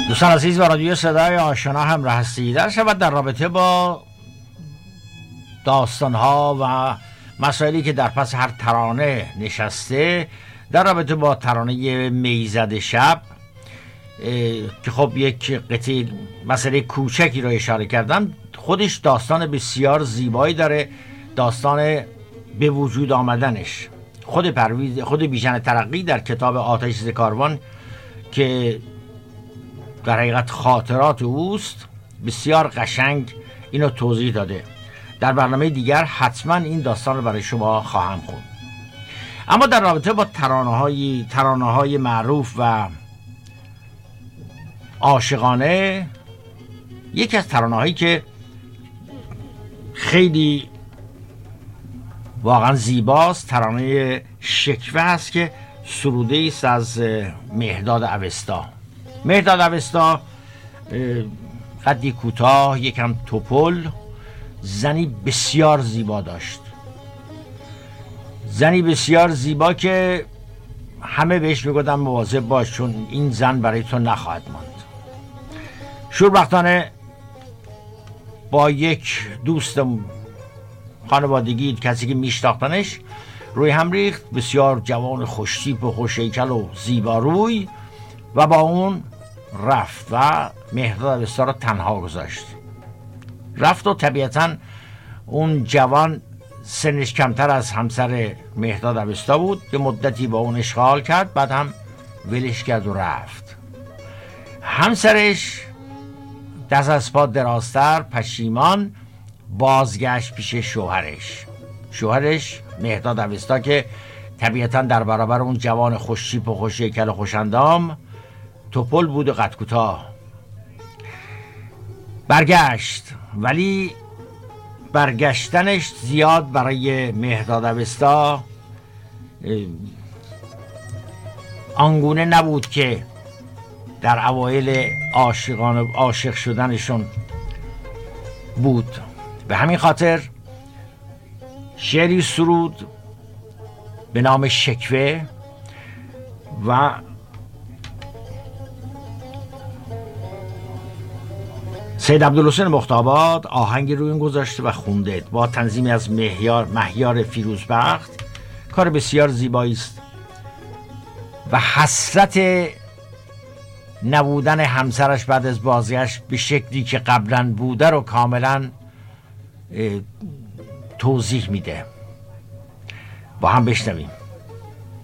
دوستان عزیز و رادیو صدای آشنا همراه هستید. در شب در رابطه با داستانها و مسائلی که در پس هر ترانه نشسته، در رابطه با ترانه میزد شب که خب یک قطعه مسئله کوچکی رو اشاره کردم، خودش داستان بسیار زیبایی داره. داستان به وجود آمدنش خود بیژن ترقی در کتاب آتش ز کاروان که در حقیقت خاطرات اوست بسیار قشنگ اینو توضیح داده. در برنامه دیگر حتما این داستان رو برای شما خواهم خوند. اما در رابطه با ترانه های معروف و عاشقانه، یکی از ترانه هایی که خیلی واقعا زیباست ترانه شکوه است که سروده است از مهداد اوستا. مهداد اوستا قدی کوتاه، یکم توپل، زنی بسیار زیبا داشت. زنی بسیار زیبا که همه بهش میگفتن مواظب باش چون این زن برای تو نخواهد ماند. شوربختانه با یک دوست خانوادگی، کسی که میشناختنش، روی هم ریخت. بسیار جوان خوشتیپ و خوش‌هیکل و زیباروی، و با اون رفت و مهداد اوستا رو تنها گذاشت. رفت و طبیعتاً اون جوان سنش کمتر از همسر مهداد اوستا بود. یه مدتی با اون اشغال کرد، بعد هم ولش کرد و رفت. همسرش دست از پا درازتر پشیمان بازگشت پیش شوهرش مهداد اوستا که طبیعتاً در برابر اون جوان خوشتیپ و خوش‌هیکل و خوش‌اندام توپل بود و قد کوتاه. برگشت، ولی برگشتنش زیاد برای مهداد اوستا آنگونه نبود که در اوایل عاشق شدنشون بود. به همین خاطر شعری سرود به نام شکوه و سید عبدالحسین مختاباد آهنگی روی این گذاشته و خونده با تنظیمی از مهیار فیروزبخت. کار بسیار زیبایی است و حسرت نبودن همسرش بعد از بازگشت به شکلی که قبلا بوده رو کاملا توضیح میده. با هم بشنویم.